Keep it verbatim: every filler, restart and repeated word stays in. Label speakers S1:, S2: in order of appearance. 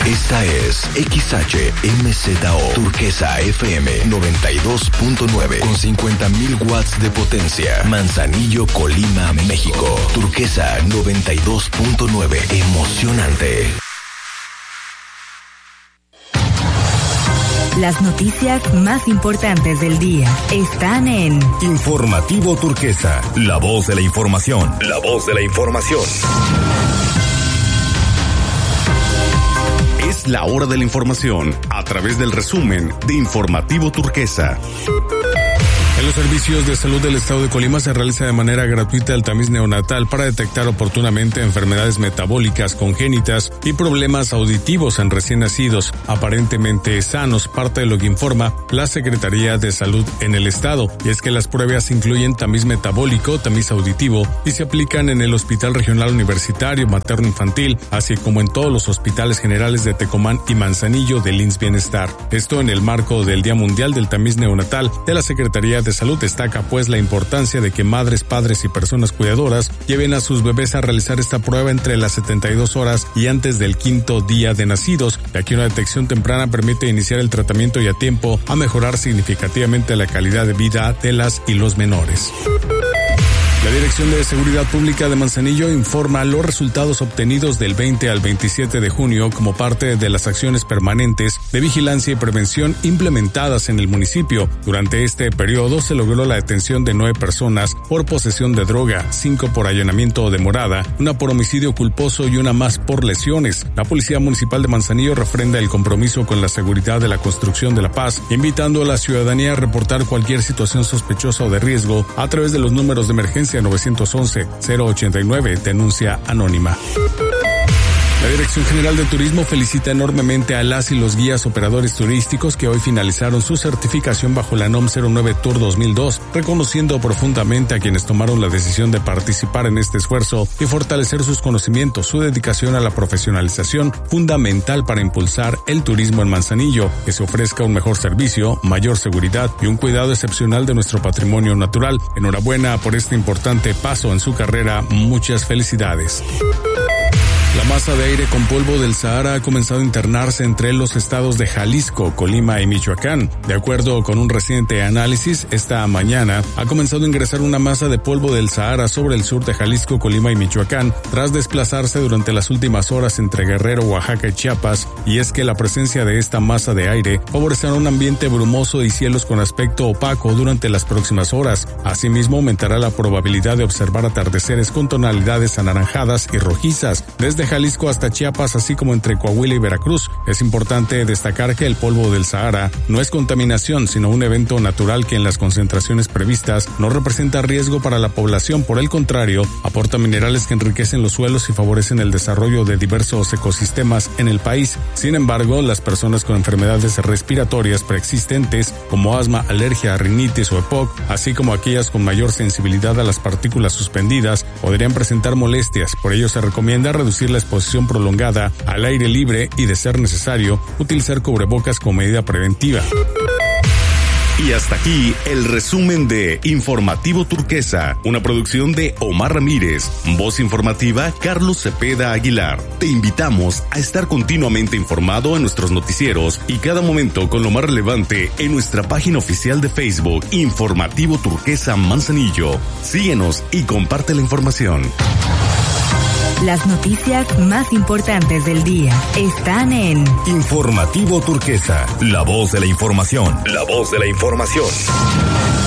S1: Esta es X H M Z O Turquesa F M noventa y dos punto nueve con cincuenta mil watts de potencia. Manzanillo, Colima, México. Turquesa noventa y dos punto nueve. Emocionante.
S2: Las noticias más importantes del día están en
S1: Informativo Turquesa, la voz de la información. La voz de la información. Es la hora de la información a través del resumen de Informativo Turquesa.
S3: En los servicios de salud del estado de Colima se realiza de manera gratuita el tamiz neonatal para detectar oportunamente enfermedades metabólicas congénitas y problemas auditivos en recién nacidos aparentemente sanos, parte de lo que informa la Secretaría de Salud en el estado. Y es que las pruebas incluyen tamiz metabólico, tamiz auditivo y se aplican en el Hospital Regional Universitario Materno Infantil, así como en todos los hospitales generales de Tecomán y Manzanillo del I M S S Bienestar. Esto en el marco del Día Mundial del Tamiz Neonatal de la Secretaría de Salud. Destaca pues la importancia de que madres, padres y personas cuidadoras lleven a sus bebés a realizar esta prueba entre las setenta y dos horas y antes del quinto día de nacidos, ya que una detección temprana permite iniciar el tratamiento y a tiempo a mejorar significativamente la calidad de vida de las y los menores. La Dirección de Seguridad Pública de Manzanillo informa los resultados obtenidos del veinte al veintisiete de junio como parte de las acciones permanentes de vigilancia y prevención implementadas en el municipio. Durante este periodo se logró la detención de nueve personas por posesión de droga, cinco por allanamiento de morada, una por homicidio culposo y una más por lesiones. La Policía Municipal de Manzanillo refrenda el compromiso con la seguridad de la construcción de la paz, invitando a la ciudadanía a reportar cualquier situación sospechosa o de riesgo a través de los números de emergencia nueve once, cero ochenta y nueve, denuncia anónima. La Dirección General de Turismo felicita enormemente a las y los guías operadores turísticos que hoy finalizaron su certificación bajo la NOM cero nueve Tour dos mil dos, reconociendo profundamente a quienes tomaron la decisión de participar en este esfuerzo y fortalecer sus conocimientos, su dedicación a la profesionalización, fundamental para impulsar el turismo en Manzanillo, que se ofrezca un mejor servicio, mayor seguridad y un cuidado excepcional de nuestro patrimonio natural. Enhorabuena por este importante paso en su carrera. Muchas felicidades. La masa de aire con polvo del Sahara ha comenzado a internarse entre los estados de Jalisco, Colima y Michoacán. De acuerdo con un reciente análisis, esta mañana ha comenzado a ingresar una masa de polvo del Sahara sobre el sur de Jalisco, Colima y Michoacán, tras desplazarse durante las últimas horas entre Guerrero, Oaxaca y Chiapas, y es que la presencia de esta masa de aire favorecerá un ambiente brumoso y cielos con aspecto opaco durante las próximas horas. Asimismo, aumentará la probabilidad de observar atardeceres con tonalidades anaranjadas y rojizas, desde Jalisco hasta Chiapas, así como entre Coahuila y Veracruz. Es importante destacar que el polvo del Sahara no es contaminación, sino un evento natural que en las concentraciones previstas no representa riesgo para la población. Por el contrario, aporta minerales que enriquecen los suelos y favorecen el desarrollo de diversos ecosistemas en el país. Sin embargo, las personas con enfermedades respiratorias preexistentes como asma, alergia, rinitis o E P O C, así como aquellas con mayor sensibilidad a las partículas suspendidas, podrían presentar molestias. Por ello se recomienda reducir la exposición prolongada al aire libre y, de ser necesario, utilizar cubrebocas como medida preventiva.
S1: Y hasta aquí el resumen de Informativo Turquesa, una producción de Omar Ramírez, voz informativa Carlos Cepeda Aguilar. Te invitamos a estar continuamente informado en nuestros noticieros y cada momento con lo más relevante en nuestra página oficial de Facebook, Informativo Turquesa Manzanillo. Síguenos y comparte la información.
S2: Las noticias más importantes del día están en
S1: Informativo Turquesa, la voz de la información. La voz de la información.